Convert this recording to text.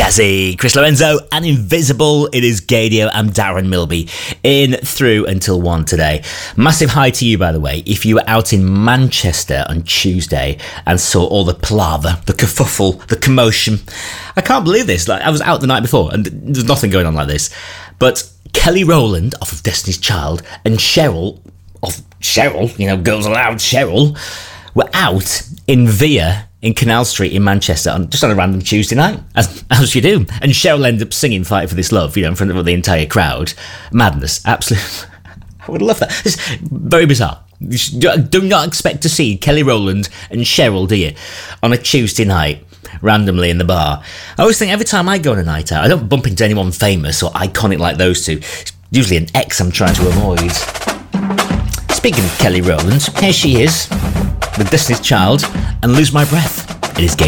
Jazzy, Chris Lorenzo, and Invisible. It is Gaydio. I'm Darren Milby, in through until 1 today. Massive hi to you, by the way, if you were out in Manchester on Tuesday and saw all the palaver, the kerfuffle, the commotion. I can't believe this. Like, I was out the night before and there's nothing going on like this. But Kelly Rowland, off of Destiny's Child, and Cheryl, of Cheryl, Girls Aloud Cheryl, were out in Via in Canal Street in Manchester just on a random Tuesday night, as you do. And Cheryl ended up singing Fight for This Love, in front of the entire crowd. Madness, absolute. I would love that. It's very bizarre. Do not expect to see Kelly Rowland and Cheryl, do you, on a Tuesday night, randomly in the bar. I always think every time I go on a night out, I don't bump into anyone famous or iconic like those two. It's usually an ex I'm trying to avoid. Speaking of Kelly Rowland, here she is, with Destiny's Child and Lose My Breath. It is Gay